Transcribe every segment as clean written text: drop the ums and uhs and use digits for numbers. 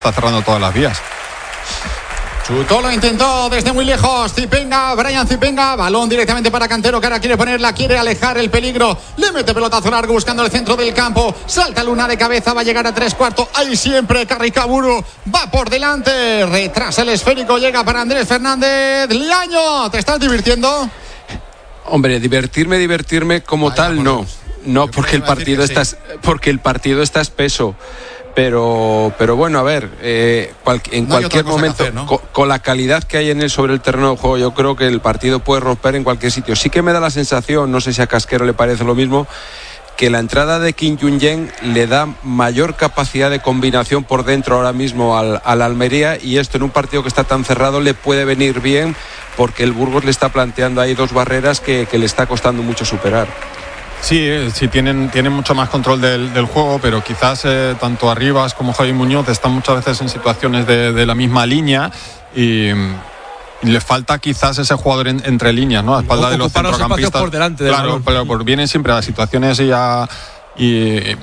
Está cerrando todas las vías. Chutó, lo intentó desde muy lejos. Zipenga, Brian Zipenga, balón directamente para Cantero, que ahora quiere ponerla, quiere alejar el peligro. Le mete pelotazo largo buscando el centro del campo. Salta Luna de cabeza, va a llegar a 3/4. Ahí siempre Carricaburu va por delante. Retrasa el esférico, llega para Andrés Fernández. Liaño, ¿te estás divirtiendo? Hombre, divertirme como tal, no. No, porque el partido está espeso. Pero bueno, a ver, en cualquier momento, hacer, ¿no? con la calidad que hay en él sobre el terreno de juego, yo creo que el partido puede romper en cualquier sitio. Sí que me da la sensación, no sé si a Casquero le parece lo mismo, que la entrada de Kim Jung-yen le da mayor capacidad de combinación por dentro ahora mismo al Almería, y esto en un partido que está tan cerrado le puede venir bien, porque el Burgos le está planteando ahí dos barreras que le está costando mucho superar. Sí, tienen mucho más control del juego, pero quizás tanto Arribas como Javi Muñoz están muchas veces en situaciones de la misma línea y le falta quizás ese jugador entre líneas, ¿no? A espalda de los centrocampistas. Por delante claro, pero vienen siempre las situaciones y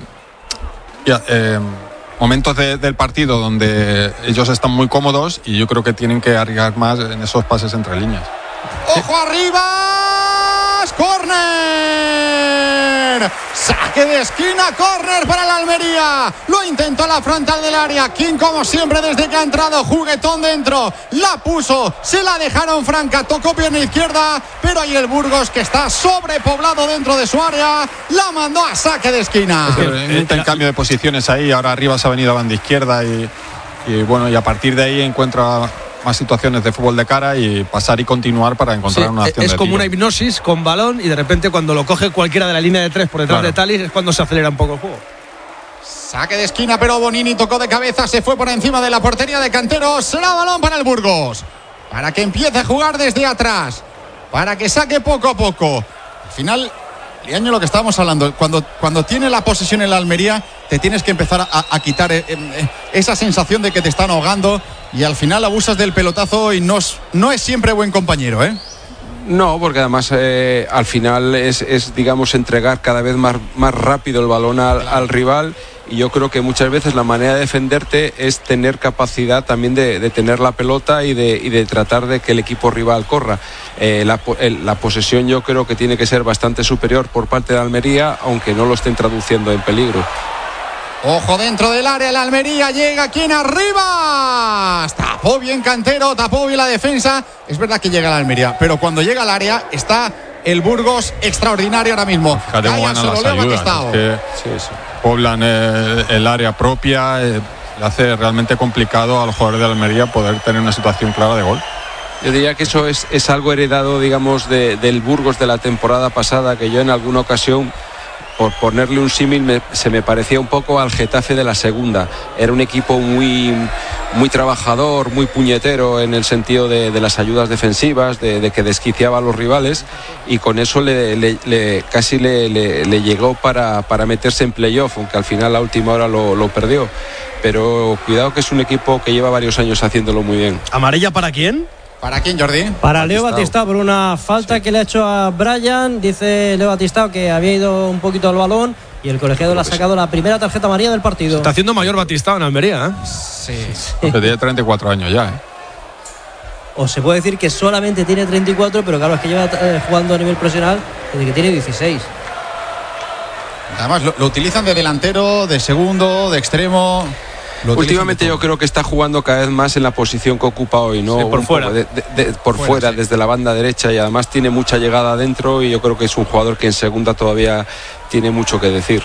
momentos del partido donde ellos están muy cómodos, y yo creo que tienen que arriesgar más en esos pases entre líneas. ¡Ojo Arribas! ¡Córner! Saque de esquina, córner para la Almería. Lo intentó a la frontal del área. King, como siempre, desde que ha entrado, juguetón dentro. La puso, se la dejaron franca. Tocó pierna izquierda, pero ahí el Burgos, que está sobrepoblado dentro de su área, la mandó a saque de esquina. En cambio de posiciones ahí. Ahora arriba se ha venido a banda izquierda y bueno, y a partir de ahí encuentra más situaciones de fútbol de cara y pasar y continuar para encontrar una acción de tiro. Es como una hipnosis con balón, y de repente cuando lo coge cualquiera de la línea de tres por detrás de Thalys es cuando se acelera un poco el juego. Saque de esquina, pero Bonini tocó de cabeza, se fue por encima de la portería de Cantero. Será balón para el Burgos, para que empiece a jugar desde atrás, para que saque poco a poco. Al final, Liaño, lo que estábamos hablando, cuando tiene la posesión en la Almería, te tienes que empezar a quitar esa sensación de que te están ahogando, y al final abusas del pelotazo y no es siempre buen compañero, ¿eh? No, porque además al final es digamos, entregar cada vez más rápido el balón al rival, y yo creo que muchas veces la manera de defenderte es tener capacidad también de tener la pelota y de tratar de que el equipo rival corra. La posesión yo creo que tiene que ser bastante superior por parte de Almería, aunque no lo estén traduciendo en peligro. Ojo dentro del área, la Almería llega aquí en arriba. Tapó bien Cantero, tapó bien la defensa. Es verdad que llega la Almería, pero cuando llega al área está el Burgos extraordinario ahora mismo. Poblan el área propia, le hace realmente complicado a los jugadores de la Almería poder tener una situación clara de gol. Yo diría que eso es algo heredado, digamos, del Burgos de la temporada pasada, que yo en alguna ocasión, por ponerle un símil, se me parecía un poco al Getafe de la segunda. Era un equipo muy trabajador, muy puñetero en el sentido de las ayudas defensivas, de que desquiciaba a los rivales, y con eso casi le llegó para meterse en playoff, aunque al final a última hora lo perdió. Pero cuidado, que es un equipo que lleva varios años haciéndolo muy bien. ¿Amarilla para quién? ¿Para quién, Jordi? Para Leo Batistao, por una falta que le ha hecho a Brian. Dice Leo Batistao que había ido un poquito al balón y el colegiado le ha sacado la primera tarjeta amarilla del partido. Está haciendo mayor Batistao en Almería, ¿eh? Sí. Tiene 34 años ya, ¿eh? O se puede decir que solamente tiene 34, pero claro, es que lleva jugando a nivel profesional desde que tiene 16. Además lo utilizan de delantero, de segundo, de extremo. Últimamente yo creo que está jugando cada vez más en la posición que ocupa hoy, ¿no? Sí, por fuera. Por fuera, sí, desde la banda derecha, y además tiene mucha llegada adentro, y yo creo que es un jugador que en segunda todavía tiene mucho que decir.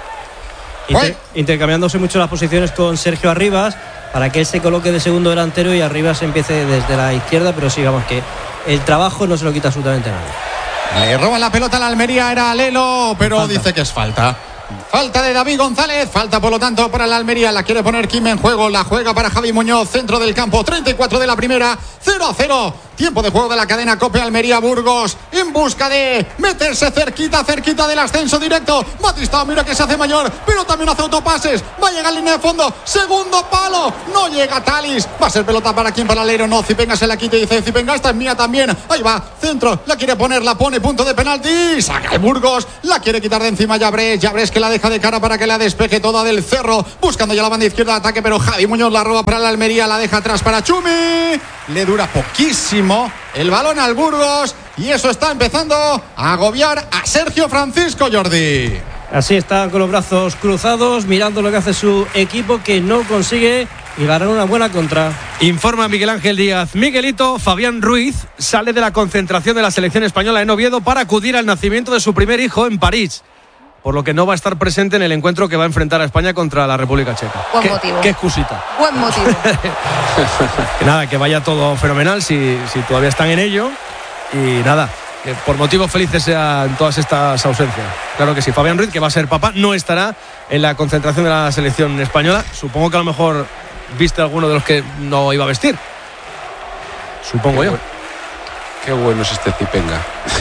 Intercambiándose mucho las posiciones con Sergio Arribas, para que él se coloque de segundo delantero y Arribas empiece desde la izquierda, pero sí, vamos, que el trabajo no se lo quita absolutamente nadie. Le roban la pelota a la Almería, era Lelo, pero dice que es falta. Falta de David González, falta por lo tanto para la Almería, la quiere poner Kim en juego, la juega para Javi Muñoz, centro del campo, 34 de la primera, 0-0, tiempo de juego de la cadena COPE. Almería Burgos en busca de meterse cerquita del ascenso directo. Batistao, mira que se hace mayor, pero también hace autopases, va a llegar a línea de fondo, segundo palo, no llega Thalys, va a ser pelota para quien, para Alero, no, Zipenga se la quita y dice Zipenga, esta es mía también, ahí va, centro, la quiere poner, la pone, punto de penalti, saca el Burgos, la quiere quitar de encima Llabres que la deja de cara para que la despeje toda del Cerro, buscando ya la banda izquierda de ataque, pero Javi Muñoz la roba para la Almería, la deja atrás para Chumi. Le dura poquísimo el balón al Burgos y eso está empezando a agobiar a Sergio Francisco, Jordi. Así está, con los brazos cruzados, mirando lo que hace su equipo, que no consigue y ganar una buena contra. Informa Miguel Ángel Díaz. Miguelito, Fabián Ruiz sale de la concentración de la selección española en Oviedo para acudir al nacimiento de su primer hijo en París, por lo que no va a estar presente en el encuentro que va a enfrentar a España contra la República Checa. Buen motivo. Qué excusita. Buen motivo. Que nada, que vaya todo fenomenal si todavía están en ello. Y nada, que por motivos felices sean todas estas ausencias. Claro que sí. Fabián Ruiz, que va a ser papá, no estará en la concentración de la selección española. Supongo que a lo mejor viste alguno de los que no iba a vestir. Supongo yo. Qué bueno es este Zipenga.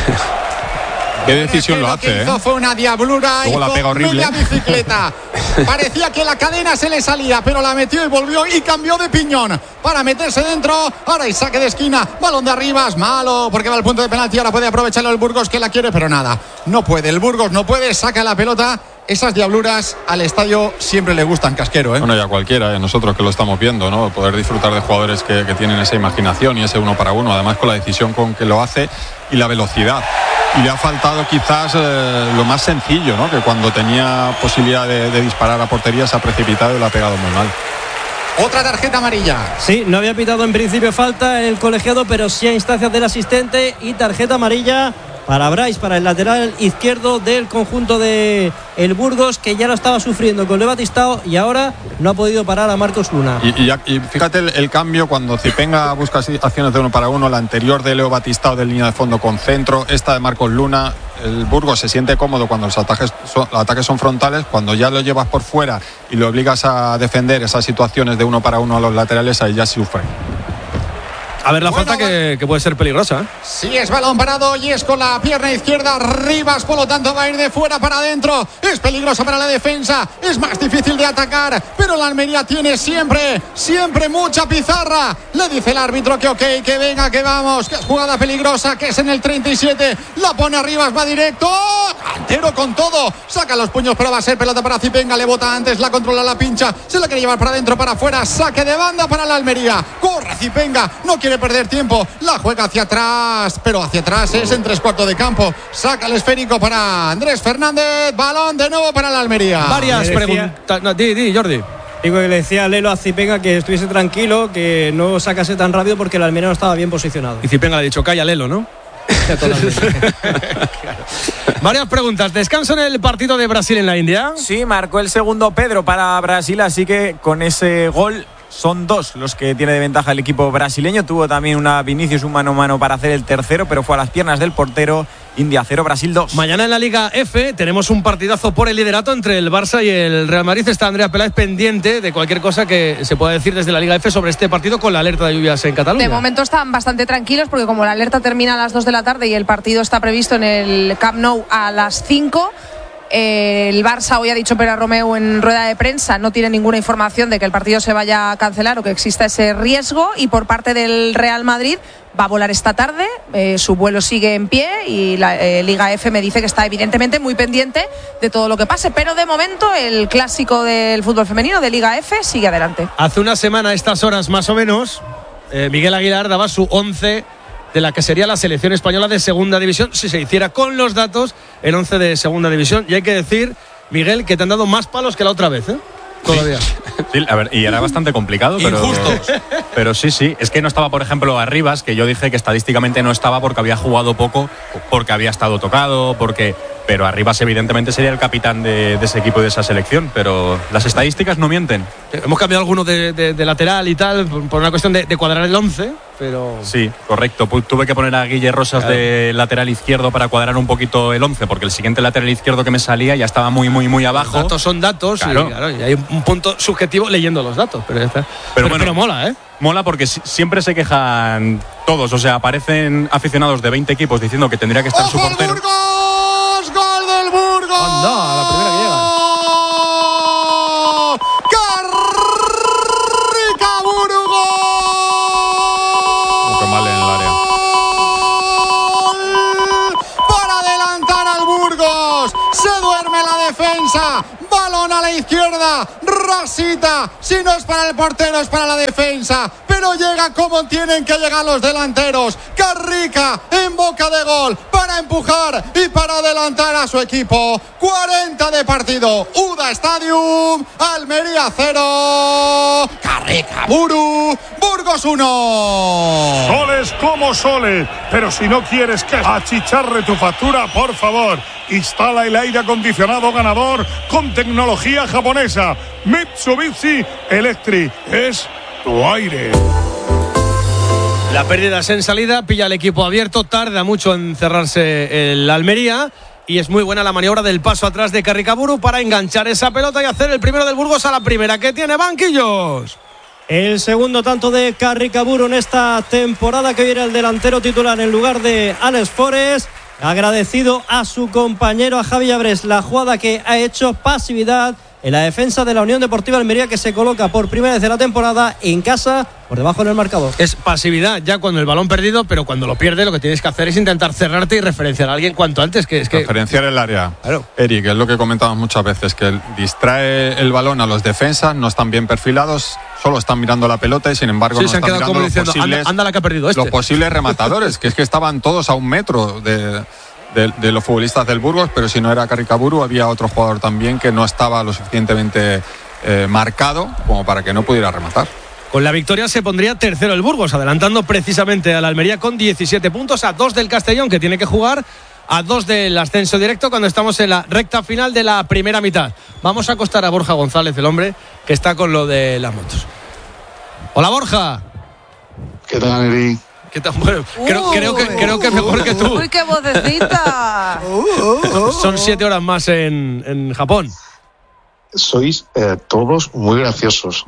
Qué decisión lo hace, hizo fue una diablura. Luego la pega horrible. Media bicicleta. Parecía que la cadena se le salía, pero la metió y volvió y cambió de piñón para meterse dentro. Ahora hay saque de esquina, balón de arriba, es malo porque va al punto de penalti. Ahora puede aprovecharlo el Burgos, que la quiere, pero nada, no puede. El Burgos no puede, saca la pelota. Esas diabluras al estadio siempre le gustan, Casquero, ¿eh? Bueno, y a cualquiera, nosotros que lo estamos viendo, ¿no? Poder disfrutar de jugadores que tienen esa imaginación y ese uno para uno, además con la decisión con que lo hace y la velocidad. Y le ha faltado quizás lo más sencillo, ¿no? Que cuando tenía posibilidad de disparar a portería se ha precipitado y lo ha pegado muy mal. Otra tarjeta amarilla. Sí, no había pitado en principio falta el colegiado, pero sí a instancias del asistente, y tarjeta amarilla para Brais, para el lateral izquierdo del conjunto de el Burgos, que ya lo estaba sufriendo con Leo Batistao y ahora no ha podido parar a Marcos Luna. Y fíjate el cambio cuando Zipenga busca acciones de uno para uno, la anterior de Leo Batistao de línea de fondo con centro, esta de Marcos Luna. El Burgos se siente cómodo cuando los ataques son frontales, cuando ya lo llevas por fuera y lo obligas a defender esas situaciones de uno para uno a los laterales, ahí ya sufre. A ver la falta que puede ser peligrosa, ¿eh? Sí, es balón parado y es con la pierna izquierda. Rivas, por lo tanto, va a ir de fuera para adentro. Es peligroso para la defensa. Es más difícil de atacar, pero la Almería tiene siempre mucha pizarra. Le dice el árbitro que ok, que venga, que vamos, que es jugada peligrosa, que es en el 37. La pone a Rivas, va directo. Cantero con todo. Saca los puños, pero va a ser pelota para Zipenga. Le bota antes, la controla, la pincha. Se la quiere llevar para adentro, para afuera. Saque de banda para la Almería. Corre Zipenga. No quiere perder tiempo, la juega hacia atrás, pero hacia atrás es en 3/4 de campo. Saca el esférico para Andrés Fernández, balón de nuevo para la Almería. Varias preguntas. No, di, Jordi. Digo que le decía a Lelo a Zipenga que estuviese tranquilo, que no sacase tan rápido porque el Almería no estaba bien posicionado. Y Zipenga le ha dicho, calla Lelo, ¿no? Varias preguntas. ¿Descanso en el partido de Brasil en la India? Sí, marcó el segundo Pedro para Brasil, así que con ese gol son 2 los que tiene de ventaja el equipo brasileño. Tuvo también una Vinicius, un mano a mano para hacer el tercero, pero fue a las piernas del portero. India 0, Brasil 2. Mañana en la Liga F tenemos un partidazo por el liderato entre el Barça y el Real Madrid. Está Andrea Peláez pendiente de cualquier cosa que se pueda decir desde la Liga F sobre este partido, con la alerta de lluvias en Cataluña. De momento están bastante tranquilos porque como la alerta termina a las 2 de la tarde y el partido está previsto en el Camp Nou a las 5, el Barça hoy ha dicho Pere Romeu en rueda de prensa, no tiene ninguna información de que el partido se vaya a cancelar o que exista ese riesgo, y por parte del Real Madrid va a volar esta tarde, su vuelo sigue en pie y la Liga F me dice que está evidentemente muy pendiente de todo lo que pase, pero de momento el clásico del fútbol femenino de Liga F sigue adelante. Hace una semana a estas horas más o menos, Miguel Aguilar daba su 11 de la que sería la selección española de segunda división si se hiciera con los datos el 11 de segunda división, y hay que decir, Miguel, que te han dado más palos que la otra vez, ¿eh? Todavía. Sí, a ver, y era bastante complicado, pero injustos. Pero sí, es que no estaba, por ejemplo, Arribas, que yo dije que estadísticamente no estaba porque había jugado poco, porque había estado tocado, pero Arribas evidentemente sería el capitán de ese equipo y de esa selección, pero las estadísticas no mienten. Hemos cambiado algunos de lateral y tal por una cuestión de cuadrar el 11, pero... Sí, correcto. Tuve que poner a Guille Rosas de lateral izquierdo para cuadrar un poquito el 11, porque el siguiente lateral izquierdo que me salía ya estaba muy abajo. Los datos son datos, claro. Y hay un punto subjetivo leyendo los datos, pero ya está. Pero mola, ¿eh? Mola porque siempre se quejan todos, o sea, aparecen aficionados de 20 equipos diciendo que tendría que estar su portero. ¡Burgos! ¡Gol del Burgos! ¡Anda! La primera que llega. ¡Carrica Burgos! Qué mal en el área. Para adelantar al Burgos. Se duerme la defensa. izquierda, rasita, si no es para el portero es para la defensa, pero llega como tienen que llegar los delanteros. Carrica en boca de gol para empujar y para adelantar a su equipo. 40 de partido, UDA Stadium, Almería 0, Carrica Buru, Burgos 1. Soles como soles, pero si no quieres que achicharre tu factura, por favor, instala el aire acondicionado ganador con tecnología japonesa. Mitsubishi Electric es tu aire. La pérdida es en salida, pilla el equipo abierto, tarda mucho en cerrarse el Almería y es muy buena la maniobra del paso atrás de Carricaburu para enganchar esa pelota y hacer el primero del Burgos a la primera, que tiene banquillos. El segundo tanto de Carricaburu en esta temporada, que hoy era el delantero titular en lugar de Alex Forest. Agradecido a su compañero, a Javi Abrés, la jugada que ha hecho, pasividad en la defensa de la Unión Deportiva Almería, que se coloca por primera vez de la temporada en casa, por debajo en el marcador. Es pasividad ya cuando el balón perdido, pero cuando lo pierde lo que tienes que hacer es intentar cerrarte y referenciar a alguien cuanto antes. Referenciar el área. Claro. Eric, es lo que comentamos muchas veces, que distrae el balón a los defensas, no están bien perfilados, solo están mirando la pelota y sin embargo no están mirando como diciendo, anda la que ha perdido los posibles rematadores, que es que estaban todos a 1 metro de los futbolistas del Burgos, pero si no era Carricaburu había otro jugador también que no estaba lo suficientemente marcado como para que no pudiera rematar. Con la victoria se pondría tercero el Burgos, adelantando precisamente a la Almería con 17 puntos, a 2 del Castellón, que tiene que jugar, a 2 del ascenso directo, cuando estamos en la recta final de la primera mitad. Vamos a acostar a Borja González, el hombre que está con lo de las motos. Hola, Borja. ¿Qué tal, Eric? Bueno, creo que mejor que tú. ¡Uy, qué vocecita! Son 7 horas más en Japón. Sois todos muy graciosos.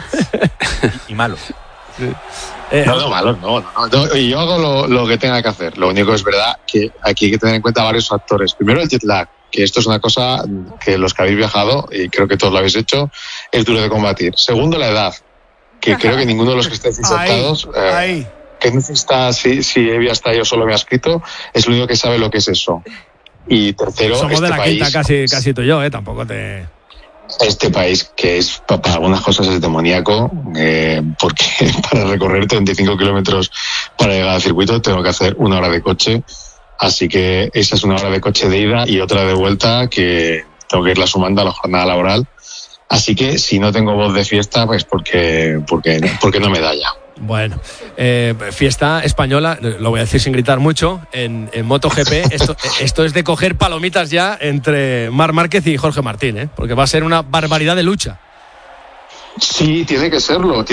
Y malos. Sí. No, malos, no. Y yo hago lo que tenga que hacer. Lo único es verdad que aquí hay que tener en cuenta varios factores. Primero, el jet lag, que esto es una cosa que los que habéis viajado, y creo que todos lo habéis hecho, es duro de combatir. Segundo, la edad, que creo que ninguno de los que estáis insertados... que no está, si Evi hasta yo solo me ha escrito, es lo único que sabe lo que es eso. Y tercero, somos de la quinta casi tú y yo, tampoco te... Este país, que es para algunas cosas es demoníaco, porque para recorrer 35 kilómetros para llegar al circuito tengo que hacer 1 hora de coche, así que esa es 1 hora de coche de ida y otra de vuelta que tengo que irla sumando a la jornada laboral. Así que si no tengo voz de fiesta, pues porque no me da ya. Bueno, fiesta española, lo voy a decir sin gritar mucho, en MotoGP, esto es de coger palomitas ya entre Marc Márquez y Jorge Martín, porque va a ser una barbaridad de lucha. Sí, tiene que serlo.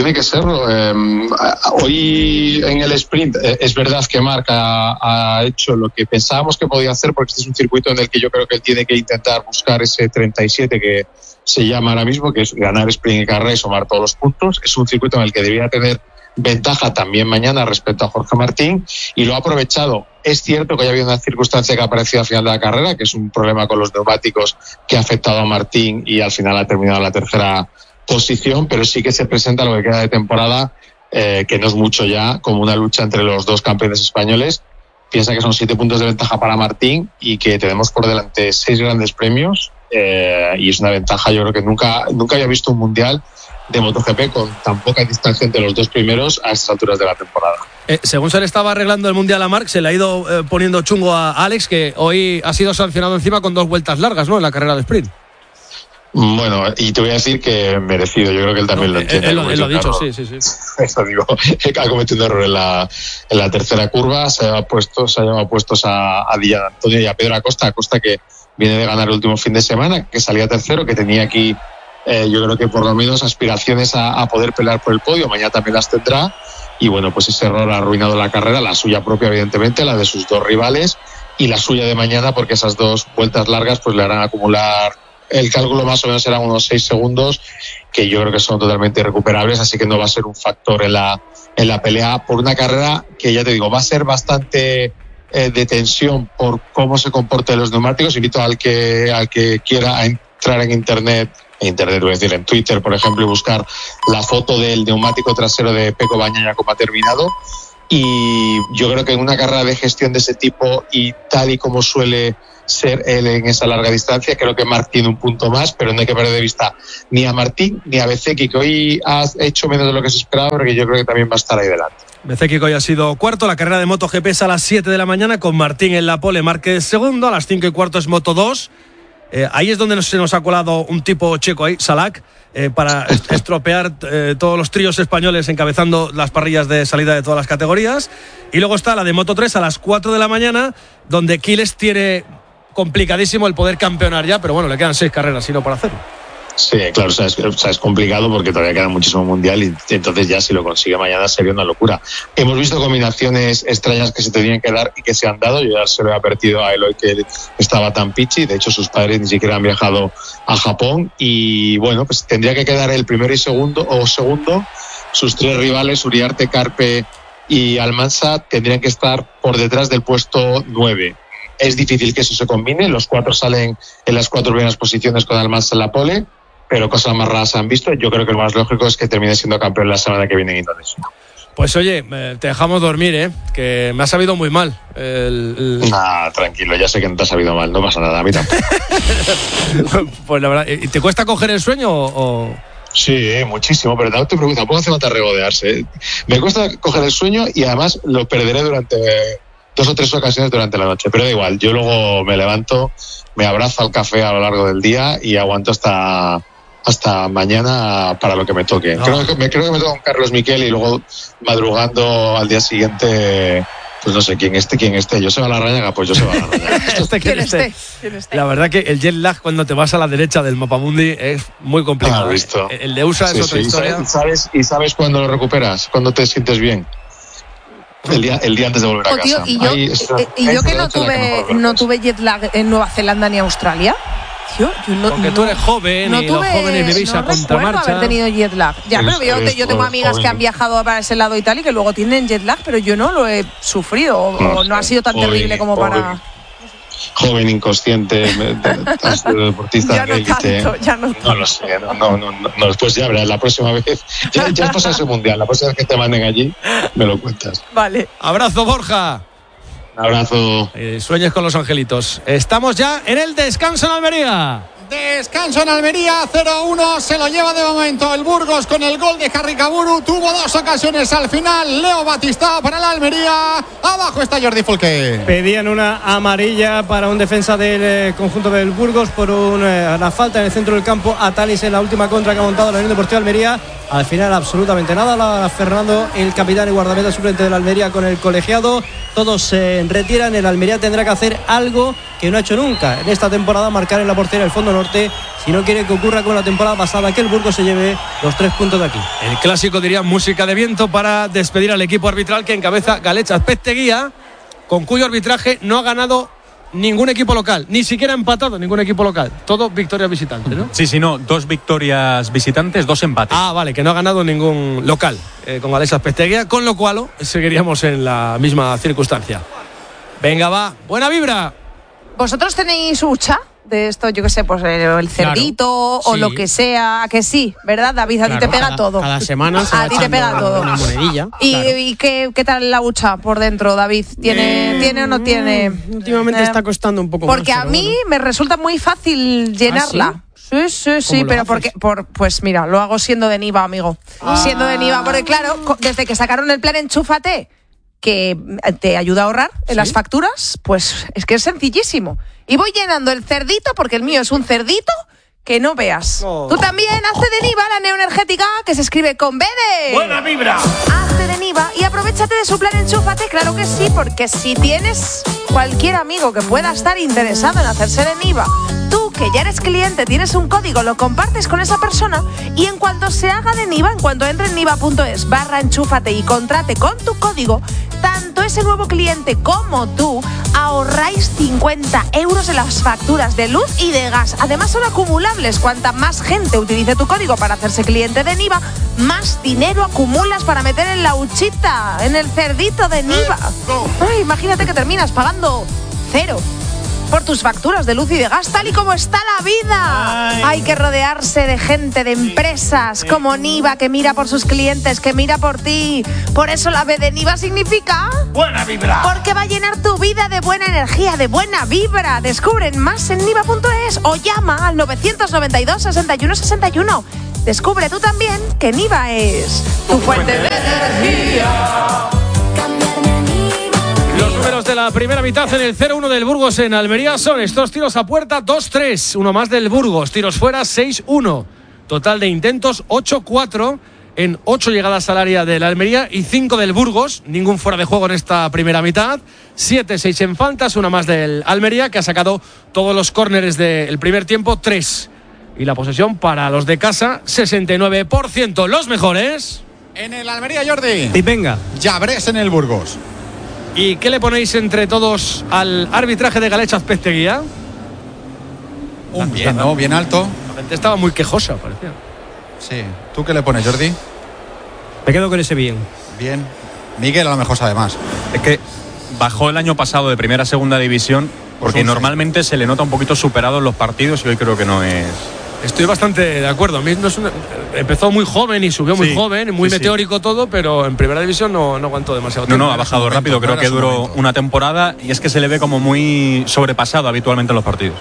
Hoy en el sprint es verdad que Marc ha hecho lo que pensábamos que podía hacer, porque este es un circuito en el que yo creo que él tiene que intentar buscar ese 37 que se llama ahora mismo, que es ganar sprint y carrera y sumar todos los puntos. Es un circuito en el que debería tener ventaja también mañana respecto a Jorge Martín, y lo ha aprovechado. Es cierto que ya había una circunstancia que ha aparecido al final de la carrera, que es un problema con los neumáticos que ha afectado a Martín y al final ha terminado en la tercera posición, pero sí que se presenta lo que queda de temporada, que no es mucho ya, como una lucha entre los dos campeones españoles. Piensa que son 7 puntos de ventaja para Martín y que tenemos por delante 6 grandes premios, y es una ventaja. Yo creo que nunca había visto un mundial de MotoGP con tan poca distancia entre los dos primeros a estas alturas de la temporada. Según se le estaba arreglando el mundial a Marc, se le ha ido poniendo chungo a Alex, que hoy ha sido sancionado encima con 2 vueltas largas, ¿no?, en la carrera de sprint. Bueno, y te voy a decir que merecido. Yo creo que él también lo entiende. Él lo ha dicho, sí. Eso digo, ha cometido un error en la tercera curva. Se ha llevado puestos a Díaz Antonio y a Pedro Acosta, que viene de ganar el último fin de semana, que salía tercero, que tenía aquí yo creo que por lo menos aspiraciones a poder pelear por el podio. Mañana también las tendrá, y bueno, pues ese error ha arruinado la carrera, la suya propia evidentemente, la de sus 2 rivales y la suya de mañana, porque esas 2 vueltas largas pues le harán acumular, el cálculo más o menos serán unos 6 segundos, que yo creo que son totalmente irrecuperables, así que no va a ser un factor en la pelea por una carrera que, ya te digo, va a ser bastante de tensión por cómo se comporten los neumáticos. Invito al que quiera entrar en internet, voy a decir, en Twitter, por ejemplo, y buscar la foto del neumático trasero de Pecco Bagnaia como ha terminado. Y yo creo que en una carrera de gestión de ese tipo, y tal y como suele ser él en esa larga distancia. Creo que Marc tiene un punto más, pero no hay que perder de vista ni a Martín ni a Bezzecchi, que hoy ha hecho menos de lo que se esperaba, porque yo creo que también va a estar ahí delante. Bezzecchi, que hoy ha sido cuarto. La carrera de MotoGP es a las 7 de la mañana con Martín en la pole, Márquez segundo. A las 5:15 es Moto2. Ahí es donde se nos ha colado un tipo checo ahí, Salak, para estropear todos los tríos españoles encabezando las parrillas de salida de todas las categorías. Y luego está la de Moto3 a las 4 de la mañana, donde Quiles tiene complicadísimo el poder campeonar ya, pero bueno, le quedan 6 carreras sino para hacerlo. Sí, claro, es complicado porque todavía queda muchísimo mundial y entonces ya si lo consigue mañana sería una locura. Hemos visto combinaciones extrañas que se tenían que dar y que se han dado. Yo ya se lo he advertido a Eloy que estaba tan pichi, de hecho sus padres ni siquiera han viajado a Japón y bueno, pues tendría que quedar el primero y segundo, sus 3 rivales, Uriarte, Carpe y Almansa, tendrían que estar por detrás del puesto 9. Es difícil que eso se combine, los 4 salen en las 4 primeras posiciones con Almansa en la pole, pero cosas más raras han visto. Yo creo que lo más lógico es que termine siendo campeón la semana que viene en Indonesia. Pues oye, te dejamos dormir, que me ha sabido muy mal. Tranquilo, ya sé que no te ha sabido mal, no pasa nada, a mí tampoco. Pues la verdad, ¿te cuesta coger el sueño o...? Sí, muchísimo, pero no te preocupes, tampoco hace falta regodearse. Me cuesta coger el sueño y además lo perderé durante 2 o 3 ocasiones durante la noche, pero da igual, yo luego me levanto, me abrazo al café a lo largo del día y aguanto hasta mañana para lo que me toque. No. Creo que me toca con Carlos Miquel y luego madrugando al día siguiente, pues no sé, quién esté. Yo se va a la rañaga, pues yo se va a la rañaga. ¿Quién esté? La verdad que el jet lag cuando te vas a la derecha del mapamundi es muy complicado. Visto. El de USA es otra historia. ¿Sabes cuándo lo recuperas? ¿Cuándo te sientes bien? El día antes de volver a casa. Y yo que no tuve jet lag en Nueva Zelanda ni Australia. Porque tú eres joven y los jóvenes vivís a contramarcha. No haber tenido jet lag. Ya, pero yo tengo amigas que han viajado para ese lado y tal y que luego tienen jet lag, pero yo no lo he sufrido o no ha sido tan terrible como para... Joven, inconsciente, deportista de élite. No lo sé, no, después ya verás, la próxima vez, ya has pasado ese mundial, la próxima vez que te manden allí, me lo cuentas. Vale. Abrazo, Borja. Un abrazo. Sueñes con los angelitos. Estamos ya en el descanso en Almería. Descanso en Almería, 0-1, se lo lleva de momento el Burgos con el gol de Harry Kaburu. Tuvo 2 ocasiones al final, Leo Batistao para la Almería. Abajo está Jordi Fulque. Pedían una amarilla para un defensa del conjunto del Burgos por la falta en el centro del campo a Talis en la última contra que ha montado la Unión Deportiva Almería. Al final absolutamente nada. Fernando, el capitán y guardameta suplente de la Almería con el colegiado. Todos se retiran. El Almería tendrá que hacer algo que no ha hecho nunca en esta temporada, marcar en la portería del fondo norte, si no quiere que ocurra con la temporada pasada, que el Burgos se lleve los 3 puntos de aquí. El clásico, diría, música de viento para despedir al equipo arbitral que encabeza Galech Azpeitia, con cuyo arbitraje no ha ganado ningún equipo local, ni siquiera ha empatado ningún equipo local. Todo victorias visitantes, ¿no? Sí, no, 2 victorias visitantes, 2 empates. Vale, que no ha ganado ningún local con Galech Azpeitia, con lo cual seguiríamos en la misma circunstancia. Venga, va, buena vibra. ¿Vosotros tenéis hucha de esto, yo qué sé, pues el cerdito, claro, o lo que sea, que sí, ¿verdad, David? A ti te pega todo. Cada semana se a ti te pega todo. Una monedilla. ¿Y qué tal la hucha por dentro, David? ¿Tiene o no tiene? Últimamente está costando un poco más. Porque a mí me resulta muy fácil llenarla. Sí, pero pues mira, lo hago siendo de Niva, amigo. Siendo de Niva, porque claro, desde que sacaron el plan Enchúfate, que te ayuda a ahorrar en las facturas, pues es que es sencillísimo. Y voy llenando el cerdito, porque el mío es un cerdito que no veas. Tú también, hazte de Niva, la neoenergética, que se escribe con B de... ¡Buena vibra! Hazte de Niva y aprovechate de su plan Enchúfate, claro que sí, porque si tienes cualquier amigo que pueda estar interesado en hacerse de Niva, tú que ya eres cliente, tienes un código, lo compartes con esa persona y en cuanto se haga de Niva, en cuanto entre en niva.es/enchúfate y contrate con tu código, tanto ese nuevo cliente como tú ahorráis 50 euros en las facturas de luz y de gas. Además son acumulables. Cuanta más gente utilice tu código para hacerse cliente de Niva, más dinero acumulas para meter en la huchita, en el cerdito de Niva. Imagínate que terminas pagando 0. por tus facturas de luz y de gas, tal y como está la vida. Hay que rodearse de gente, de empresas como Niva, que mira por sus clientes, que mira por ti. Por eso la B de Niva significa buena vibra. Porque va a llenar tu vida de buena energía, de buena vibra. Descubren más en niva.es o llama al 992 61 61. Descubre tú también que Niva es tu fuente de energía. Los números de la primera mitad en el 0-1 del Burgos en Almería son estos: tiros a puerta 2-3, uno más del Burgos, tiros fuera 6-1, total de intentos 8-4 en 8 llegadas al área de la Almería y 5 del Burgos, ningún fuera de juego en esta primera mitad, 7-6 en faltas, una más del Almería, que ha sacado todos los córneres del primer tiempo, 3. Y la posesión para los de casa, 69%. Los mejores en el Almería, Jordi. Y venga. Llabrés en el Burgos. ¿Y qué le ponéis entre todos al arbitraje de Galecha Azpeitia? Bien, ¿no? Bien alto. La gente estaba muy quejosa, parecía. Sí. ¿Tú qué le pones, Jordi? Me quedo con ese bien. Bien. Miguel a lo mejor sabe más. Es que bajó el año pasado de primera a segunda división porque normalmente se le nota un poquito superado en los partidos y hoy creo que no es... Estoy bastante de acuerdo. A mí empezó muy joven y subió muy joven, muy meteórico todo, pero en primera división no aguantó demasiado tiempo. No, ha bajado rápido, creo que duró una temporada y es que se le ve como muy sobrepasado habitualmente en los partidos.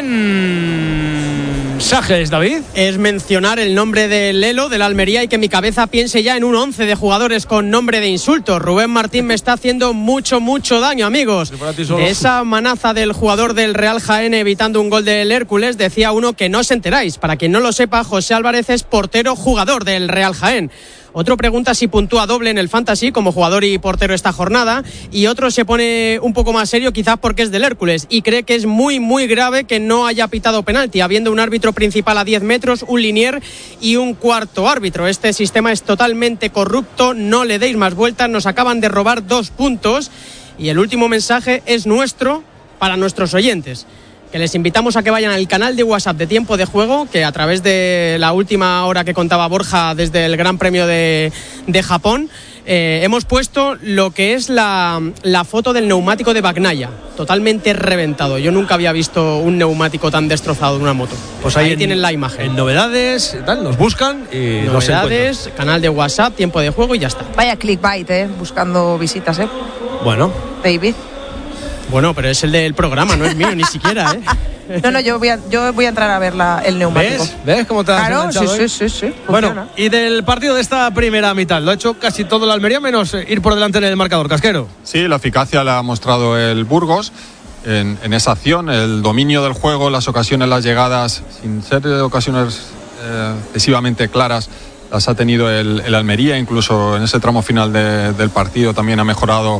Mensajes, David. Es mencionar el nombre de Lelo, del Almería, y que mi cabeza piense ya en un 11 de jugadores con nombre de insulto. Rubén Martín me está haciendo mucho daño, amigos. De esa manaza del jugador del Real Jaén evitando un gol del Hércules, decía uno que no os enteráis. Para quien no lo sepa, José Álvarez es portero jugador del Real Jaén. Otro pregunta si puntúa doble en el Fantasy como jugador y portero esta jornada, y otro se pone un poco más serio quizás porque es del Hércules y cree que es muy grave que no haya pitado penalti, habiendo un árbitro principal a 10 metros, un linier y un cuarto árbitro. Este sistema es totalmente corrupto, no le deis más vueltas, nos acaban de robar 2 puntos. Y el último mensaje es nuestro para nuestros oyentes, que les invitamos a que vayan al canal de WhatsApp de Tiempo de Juego, que a través de la última hora que contaba Borja desde el Gran Premio de Japón, hemos puesto lo que es la foto del neumático de Bagnaia, totalmente reventado. Yo nunca había visto un neumático tan destrozado de una moto. Pues ahí tienen la imagen. En novedades, tal, nos buscan y novedades, canal de WhatsApp, Tiempo de Juego y ya está. Vaya clickbait, buscando visitas, Bueno. David. Bueno, pero es el del programa, no es mío ni siquiera, No, yo voy a entrar a ver el neumático. ¿Ves cómo te has enganchado? Claro, sí. Bueno, y del partido de esta primera mitad, lo ha hecho casi todo el Almería, menos ir por delante en el marcador, Casquero. Sí, la eficacia la ha mostrado el Burgos en esa acción, el dominio del juego, las ocasiones, las llegadas, sin ser ocasiones excesivamente claras, las ha tenido el Almería, incluso en ese tramo final del partido también ha mejorado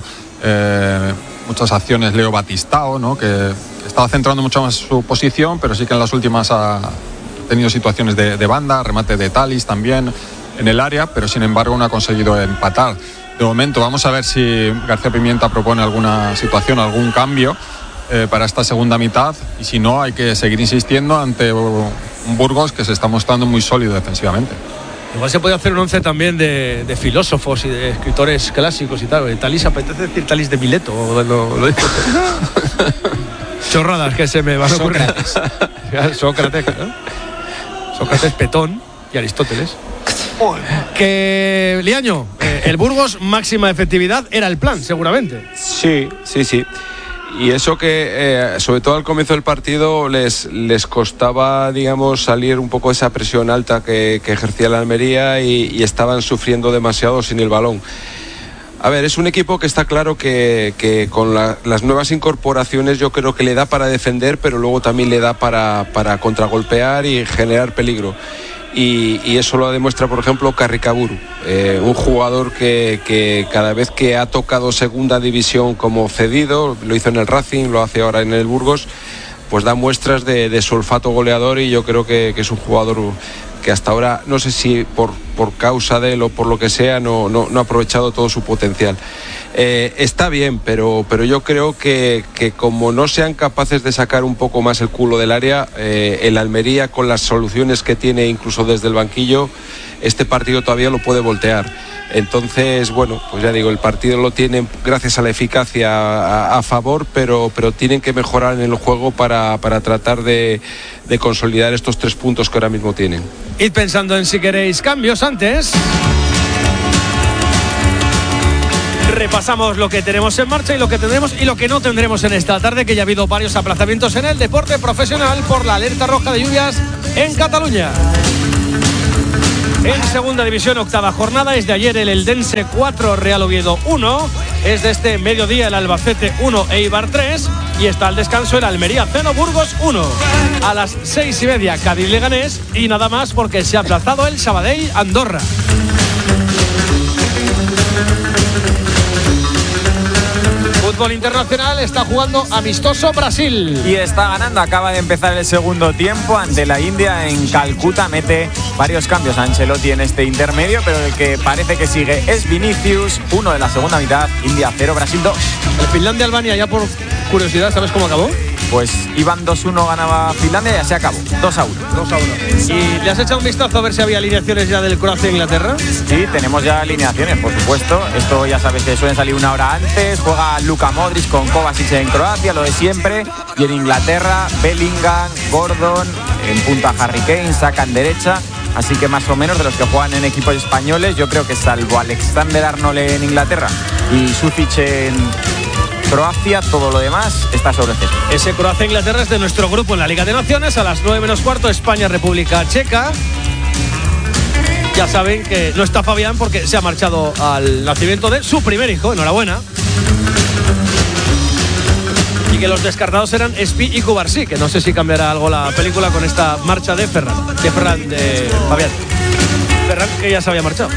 muchas acciones Leo Batistao, ¿no? que estaba centrando mucho más su posición, pero sí que en las últimas ha tenido situaciones de banda, remate de Talis también en el área, pero sin embargo no ha conseguido empatar. De momento vamos a ver si García Pimienta propone alguna situación, algún cambio para esta segunda mitad, y si no hay que seguir insistiendo ante un Burgos que se está mostrando muy sólido defensivamente. Igual se puede hacer un 11 también de filósofos y de escritores clásicos y tal. Talis, apetece decir Talis de Mileto, lo digo. Chorradas que se me van a ocurrir. Sócrates, ¿no? Sócrates, Petón y Aristóteles. Que, Liaño, el Burgos, máxima efectividad, era el plan, seguramente. Sí. Y eso que, sobre todo al comienzo del partido, les costaba, digamos, salir un poco de esa presión alta que ejercía la Almería y estaban sufriendo demasiado sin el balón. A ver, es un equipo que está claro que con las nuevas incorporaciones yo creo que le da para defender, pero luego también le da para contragolpear y generar peligro. Y eso lo demuestra, por ejemplo, Carricaburu, un jugador que cada vez que ha tocado segunda división como cedido, lo hizo en el Racing, lo hace ahora en el Burgos, pues da muestras de su olfato goleador, y yo creo que es un jugador que hasta ahora, no sé si por causa de él o por lo que sea, no ha aprovechado todo su potencial. Está bien, pero yo creo que como no sean capaces de sacar un poco más el culo del área, el Almería, con las soluciones que tiene incluso desde el banquillo, este partido todavía lo puede voltear. Entonces, bueno, pues ya digo, el partido lo tienen gracias a la eficacia a favor, pero tienen que mejorar en el juego para tratar de consolidar estos 3 puntos que ahora mismo tienen. Id pensando en si queréis cambios antes. Repasamos lo que tenemos en marcha y lo que tendremos y lo que no tendremos en esta tarde, que ya ha habido varios aplazamientos en el deporte profesional por la alerta roja de lluvias en Cataluña. En segunda división, 8ª jornada, es de ayer el Eldense 4, Real Oviedo 1, es de este mediodía el Albacete 1, Eibar 3 y está al descanso el Almería 0, Burgos 1. A las 6:30 Cádiz Leganés y nada más porque se ha aplazado el Sabadell Andorra. Fútbol internacional, está jugando amistoso Brasil. Y está ganando, acaba de empezar el segundo tiempo ante la India en Calcuta. Mete varios cambios a Ancelotti en este intermedio, pero el que parece que sigue es Vinicius, 1 de la segunda mitad, India 0, Brasil 2. El Finlandia-Albania, ya por curiosidad, ¿sabes cómo acabó? Pues iban 2-1, ganaba Finlandia y ya se acabó, 2-1. ¿Y le has echado un vistazo a ver si había alineaciones ya del Croacia-Inglaterra? Sí, tenemos ya alineaciones, por supuesto. Esto ya sabes que suelen salir una hora antes. Juega Luka Modric con Kovacic en Croacia, lo de siempre. Y en Inglaterra, Bellingham, Gordon, en punta Harry Kane, Saka en derecha. Así que más o menos de los que juegan en equipos españoles, yo creo que salvo Alexander-Arnold en Inglaterra y Sucic en Croacia, todo lo demás está sobre el césped. Ese Croacia-Inglaterra es de nuestro grupo en la Liga de Naciones. A las 9:15 España-República Checa. Ya saben que no está Fabián porque se ha marchado al nacimiento de su primer hijo. Enhorabuena. Y que los descartados eran Espi y Cubarsí, que no sé si cambiará algo la película con esta marcha de Fabián. Ferran, que ya se había marchado.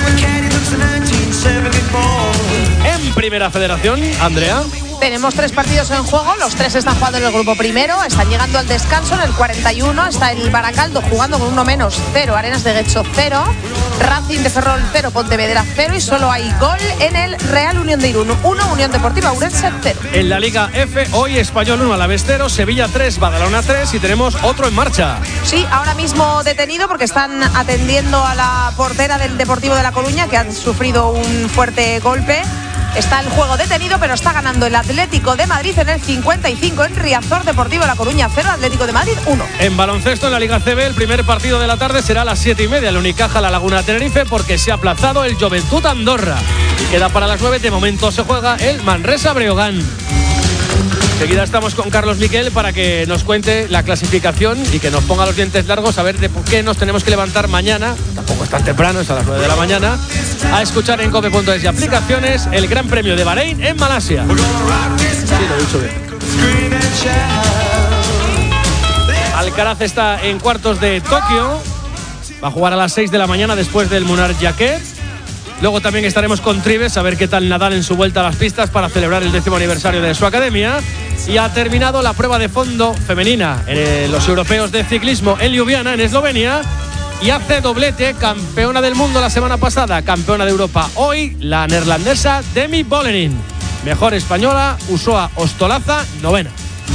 En Primera Federación, Andrea. Tenemos 3 partidos en juego, los 3 están jugando en el grupo primero, están llegando al descanso en el 41, está el Baracaldo jugando con 1 menos, 0, Arenas de Guecho 0, Racing de Ferrol 0, Pontevedra 0 y solo hay gol en el Real Unión de Irún 1, Unión Deportiva Ourense 0. En la Liga F, hoy Español 1, Alavés 0, Sevilla 3, Badalona 3 y tenemos otro en marcha. Sí, ahora mismo detenido porque están atendiendo a la portera del Deportivo de La Coruña, que han sufrido un fuerte golpe. Está el juego detenido, pero está ganando el Atlético de Madrid en el 55 en Riazor, Deportivo La Coruña 0, Atlético de Madrid 1. En baloncesto, en la Liga CB, el primer partido de la tarde será a las 7:30, el Unicaja La Laguna Tenerife, porque se ha aplazado el Joventut Andorra. Y queda para las 9, de momento se juega el Manresa Breogán. Enseguida estamos con Carlos Miquel para que nos cuente la clasificación y que nos ponga los dientes largos a ver de por qué nos tenemos que levantar mañana, tampoco es tan temprano, es a las 9 de la mañana, a escuchar en cope.es y aplicaciones el Gran Premio de Bahrein en Malasia. Sí, lo he dicho bien. Alcaraz está en cuartos de Tokio, va a jugar a las 6 de la mañana después del Munar Jaquet. Luego también estaremos con Tribes a ver qué tal Nadal en su vuelta a las pistas para celebrar el 10º aniversario de su academia. Y ha terminado la prueba de fondo femenina en los europeos de ciclismo en Ljubljana, en Eslovenia. Y hace doblete, campeona del mundo la semana pasada, campeona de Europa hoy, la neerlandesa Demi Vollering. Mejor española, Usoa Ostolaza, 9ª.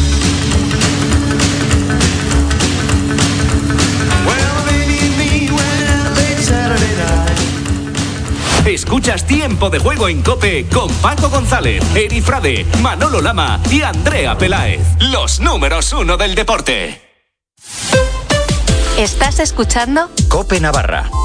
Escuchas Tiempo de Juego en COPE con Paco González, Eri Frade, Manolo Lama y Andrea Peláez. Los números 1 del deporte. ¿Estás escuchando? COPE Navarra.